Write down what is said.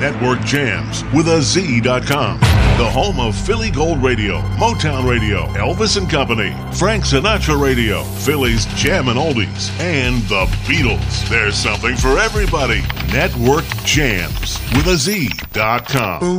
Network Jams with a Z.com. The home of Philly Gold Radio, Motown Radio, Elvis and Company, Frank Sinatra Radio, Philly's Jam and Oldies, and the Beatles. There's something for everybody. Network Jams with a Z.com.